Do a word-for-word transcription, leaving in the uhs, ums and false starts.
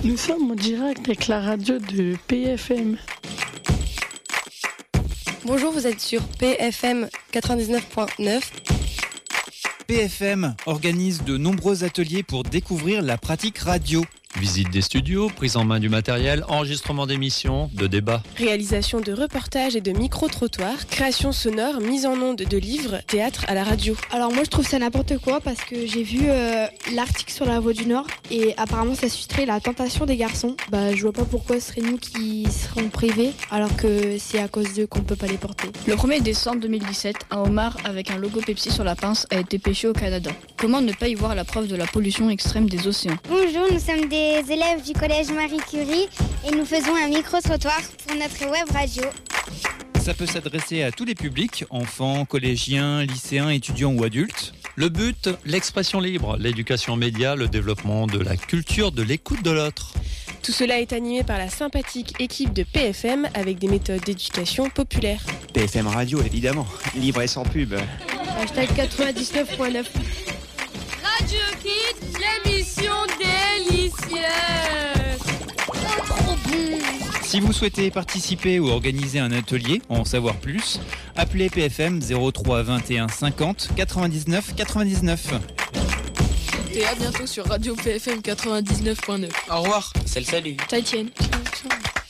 Nous sommes en direct avec la radio de P F M. Bonjour, vous êtes sur P F M quatre-vingt-dix-neuf point neuf. P F M organise de nombreux ateliers pour découvrir la pratique radio. Visite des studios, prise en main du matériel, enregistrement d'émissions, de débats. Réalisation de reportages et de micro-trottoirs, création sonore, mise en onde de livres, théâtre à la radio. Alors moi je trouve ça n'importe quoi parce que j'ai vu euh, l'article sur la Voix du Nord et apparemment ça susciterait la tentation des garçons. Bah je vois pas pourquoi ce serait nous qui serons privés alors que c'est à cause d'eux qu'on peut pas les porter. Le premier décembre deux mille dix-sept, un homard avec un logo Pepsi sur la pince a été pêché au Canada. Comment ne pas y voir la preuve de la pollution extrême des océans? Bonjour, nous sommes des élèves du collège Marie Curie et nous faisons un micro-trottoir pour notre web radio. Ça peut s'adresser à tous les publics, enfants, collégiens, lycéens, étudiants ou adultes. Le but, l'expression libre, l'éducation média, le développement de la culture de l'écoute de l'autre. Tout cela est animé par la sympathique équipe de P F M avec des méthodes d'éducation populaire. P F M Radio, évidemment, libre et sans pub. Hashtag quatre-vingt-dix-neuf point neuf. Radio Kids, l'émission délicieuse. Oh, trop bon. Si vous souhaitez participer ou organiser un atelier, en savoir plus, appelez P F M zéro trois vingt et un cinquante quatre-vingt-dix-neuf quatre-vingt-dix-neuf. Et à bientôt sur Radio P F M quatre-vingt-dix-neuf point neuf. Au revoir, c'est le salut. Ciao, tienne.